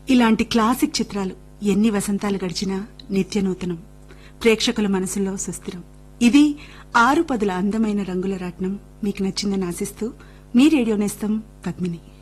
ఇలాంటి క్లాసిక్ చిత్రాలు ఎన్ని వసంతాలు గడిచినా నిత్య నూతనం, ప్రేక్షకుల మనసుల్లో సుస్థిరం. ఇది 6 పదుల అందమైన రంగుల రాట్నం. మీకు నచ్చిందని ఆశిస్తూ మీ రేడియో నేస్తం పద్మిని.